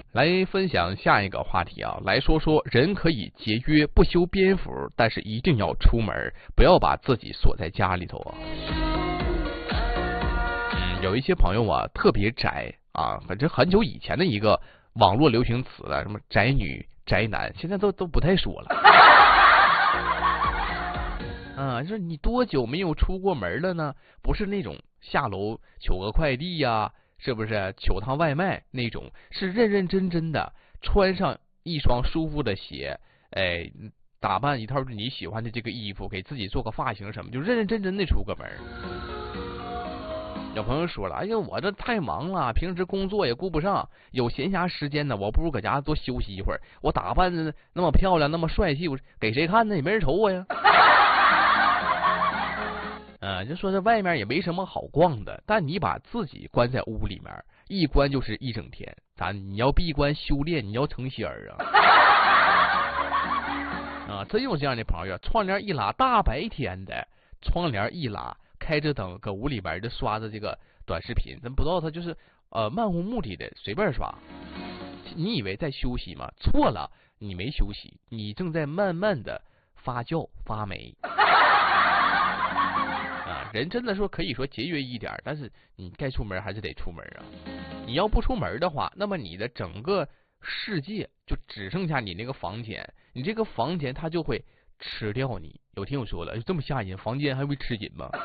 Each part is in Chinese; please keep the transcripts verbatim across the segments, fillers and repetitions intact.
来分享下一个话题啊，来说说人可以节约不修边幅，但是一定要出门，不要把自己锁在家里头啊。嗯，有一些朋友啊特别宅啊，这很久以前的一个网络流行词了，什么宅女、宅男，现在都都不太说了。啊，就是你多久没有出过门了呢？不是那种下楼取个快递呀、啊，是不是取趟外卖那种？是认认真真的穿上一双舒服的鞋，哎，打扮一套你喜欢的这个衣服，给自己做个发型什么，就认认真真的出个门。有朋友说了，哎呀，我这太忙了，平时工作也顾不上，有闲暇时间呢，我不如搁家多休息一会儿。我打扮的那么漂亮，那么帅气，我给谁看呢？也没人瞅我呀。呃，就说这外面也没什么好逛的，但你把自己关在屋里面，一关就是一整天。咱你要闭关修炼，你要成仙儿啊！啊，真有这样的朋友，窗帘一拉，大白天的，窗帘一拉，开着灯，搁屋里边就刷着这个短视频，咱不知道他就是呃漫无目的的随便刷。你以为在休息吗？错了，你没休息，你正在慢慢的发酵发霉。人真的说可以说节约一点，但是你该出门还是得出门啊。你要不出门的话，那么你的整个世界就只剩下你那个房间，你这个房间它就会吃掉你。有听我说了，这么吓人，房间还会吃人吗？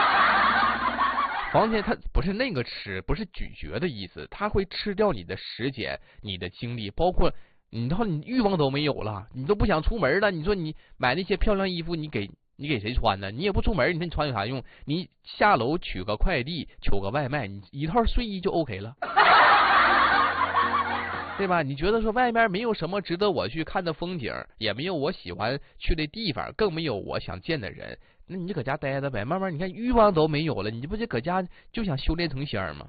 房间它不是那个吃，不是咀嚼的意思，它会吃掉你的时间、你的精力，包括你到你欲望都没有了，你都不想出门了。你说你买那些漂亮衣服，你给。你给谁穿呢？你也不出门，你说你穿有啥用？你下楼取个快递，取个外卖，你一套睡衣就 OK 了，对吧？你觉得说外面没有什么值得我去看的风景，也没有我喜欢去的地方，更没有我想见的人，那你就搁家待着呗。慢慢你看欲望都没有了，你不就搁家就想修炼成仙吗？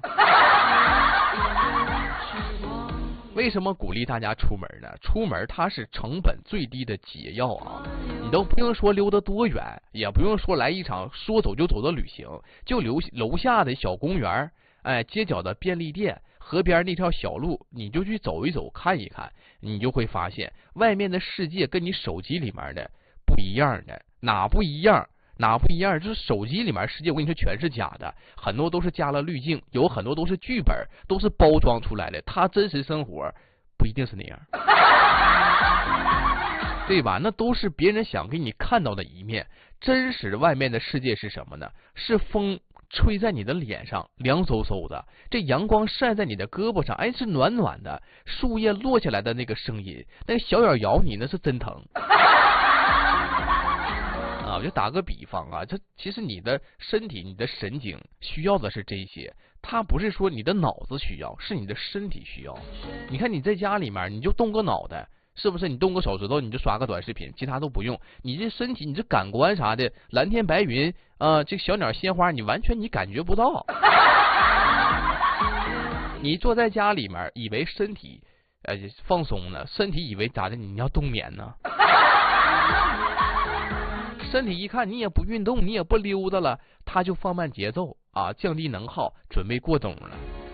为什么鼓励大家出门呢？出门它是成本最低的解药啊！你都不用说溜得多远，也不用说来一场说走就走的旅行，就留楼下的小公园，哎，街角的便利店，河边那条小路，你就去走一走，看一看，你就会发现外面的世界跟你手机里面的不一样的，哪不一样？哪不一样？就是手机里面世界，我跟你说全是假的，很多都是加了滤镜，有很多都是剧本，都是包装出来的。他真实生活不一定是那样，对吧？那都是别人想给你看到的一面。真实外面的世界是什么呢？是风吹在你的脸上，凉飕飕的；这阳光晒在你的胳膊上，哎，是暖暖的；树叶落下来的那个声音，那个小咬咬你，那是真疼。啊，我就打个比方啊，这其实你的身体、你的神经需要的是这些，它不是说你的脑子需要，是你的身体需要。你看你在家里面，你就动个脑袋，是不是？你动个手指头，你就刷个短视频，其他都不用。你这身体，你这感官啥的，蓝天白云啊、呃，这小鸟鲜花，你完全你感觉不到。你坐在家里面，以为身体呃放松呢，身体以为咋的？你要冬眠呢？身体一看你也不运动，你也不溜达了，他就放慢节奏啊，降低能耗，准备过冬了。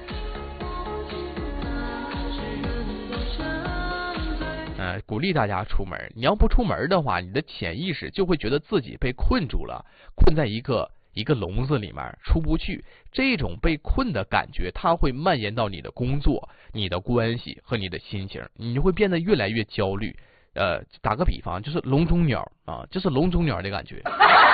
呃，鼓励大家出门。你要不出门的话，你的潜意识就会觉得自己被困住了，困在一个一个笼子里面出不去。这种被困的感觉，它会蔓延到你的工作、你的关系和你的心情，你就会变得越来越焦虑。呃，打个比方，就是笼中鸟啊，就是笼中鸟的感觉，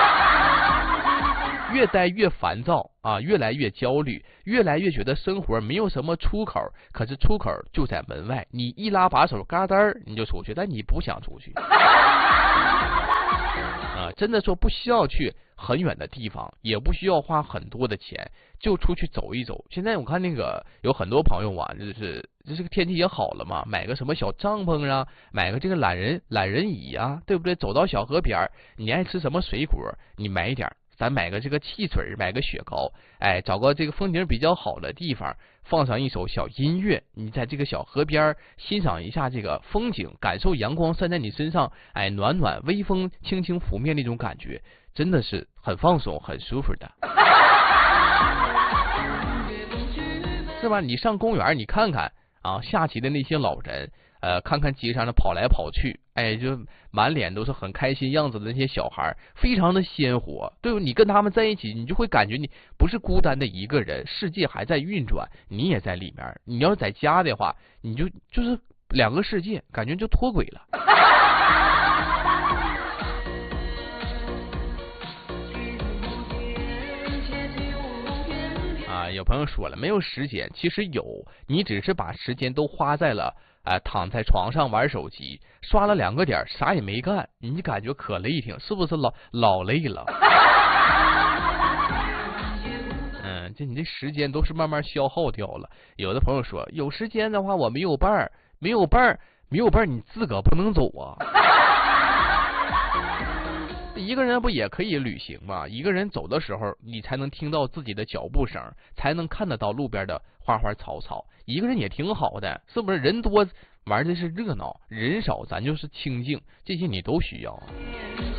越待越烦躁啊，越来越焦虑，越来越觉得生活没有什么出口，可是出口就在门外，你一拉把手，嘎噔儿你就出去，但你不想出去啊，真的说不需要去很远的地方，也不需要花很多的钱，就出去走一走。现在我看那个有很多朋友啊，就是这个天气也好了嘛，买个什么小帐篷啊，买个这个懒人懒人椅啊，对不对？走到小河边，你爱吃什么水果，你买一点，咱买个这个汽水，买个雪糕，哎，找个这个风景比较好的地方，放上一首小音乐，你在这个小河边欣赏一下这个风景，感受阳光晒在你身上，哎，暖暖，微风轻轻拂面那种感觉，真的是很放松，很舒服的。是吧？你上公园你看看啊，下棋的那些老人，呃，看看街上的跑来跑去，哎，就满脸都是很开心样子的那些小孩，非常的鲜活。对你跟他们在一起，你就会感觉你不是孤单的一个人，世界还在运转，你也在里面。你要是在家的话，你就就是两个世界，感觉就脱轨了。啊，有朋友说了，没有时间，其实有，你只是把时间都花在了啊、呃，躺在床上玩手机，刷了两个点，啥也没干，你感觉可累挺，是不是老老累了？嗯，这你这时间都是慢慢消耗掉了。有的朋友说，有时间的话我没有伴儿，没有伴儿，没有伴儿，你自个不能走啊。一个人不也可以旅行吗？一个人走的时候，你才能听到自己的脚步声，才能看得到路边的花花草草。一个人也挺好的，是不是？人多玩的是热闹，人少咱就是清静，这些你都需要。